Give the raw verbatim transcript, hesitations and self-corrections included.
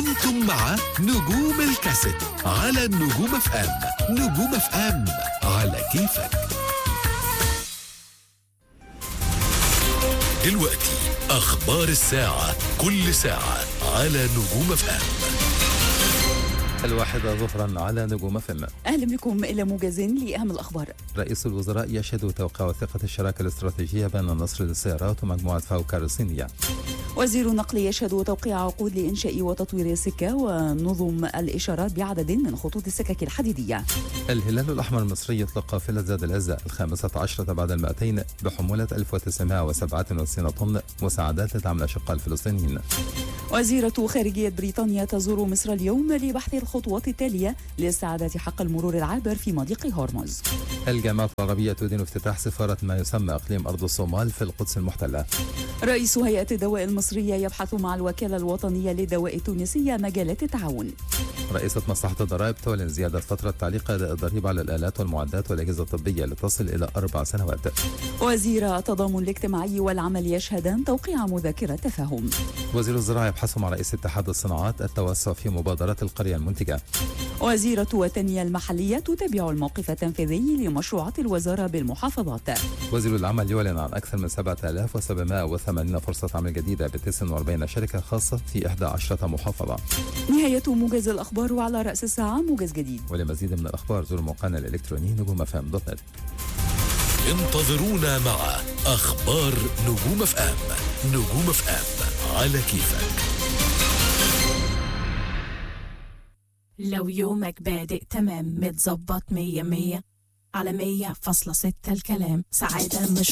كنتم مع نجوم الكاسيت على نجوم اف ام. نجوم اف ام على كيفك. دلوقتي أخبار الساعة، كل ساعة على نجوم اف ام. الواحدة ظهرا على نجوم اف ام. أهلا بكم إلى موجز لأهم الأخبار. رئيس الوزراء يشهد توقيع وثيقة الشراكة الاستراتيجية بين النصر للسيارات ومجموعة فاوكار الصينية. وزير النقل يشهد توقيع عقود لإنشاء وتطوير السكة ونظم الإشارات بعدد من خطوط السكك الحديدية. الهلال الأحمر المصري يطلق قافلة زاد العزة الخامسة عشرة بعد المائتين بحمولة ألف وتسعمائة وسبعة وستين طن مساعدات لدعم الأشقاء الفلسطينيين. وزيرة خارجية بريطانيا تزور مصر اليوم لبحث الخطوات التالية لاستعادة حق المرور العابر في مضيق هرمز. الجامعة العربية تدين افتتاح سفارة ما يسمى إقليم أرض الصومال في القدس المحتلة. رئيس هيئة الدواء المصرية يبحث مع الوكالة الوطنية للدواء التونسية مجالات التعاون. رئيسة مصلحة الضرائب تعلن زيادة فترة تعليق أداء الضريبة على الآلات والمعدات والأجهزة الطبية لتصل إلى أربع سنوات. وزير التضامن الاجتماعي والعمل يشهدان توقيع مذكرة تفاهم. وزير الزراعة يبحث مع رئيس اتحاد الصناعات التوسع في مبادرات القرية المنتجة. وزيرة التنمية المحلية تتابع الموقف التنفيذي لمشروعات الوزارة بالمحافظات. وزير العمل يعلن عن أكثر من سبعة آلاف وسبعمائة وثمانين فرصة عمل جديدة ب تسعة وأربعين شركة خاصة في إحدى عشرة محافظة. نهاية موجز الأخبار، وعلى رأس الساعة موجز جديد. ولمزيد من الأخبار زوروا موقعنا الإلكتروني نجوم اف ام دوت نت. انتظرونا مع أخبار نجوم اف ام. نجوم اف ام على كيفك. لو يومك بادئ تمام متظبط مية مية على مية فاصلة ستة الكلام سعادة مش